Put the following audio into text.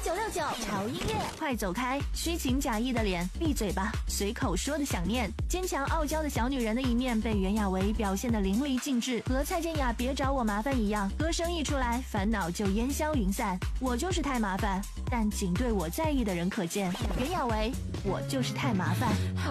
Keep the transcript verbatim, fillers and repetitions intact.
九六九潮音乐。 快走开，虚情假意的脸，闭嘴吧，随口说的想念。坚强傲娇的小女人的一面被袁娅维表现得淋漓尽致，和蔡健雅别找我麻烦一样，歌声一出来，烦恼就烟消云散。我就是太麻烦，但仅对我在意的人可见。袁娅维，我就是太麻烦。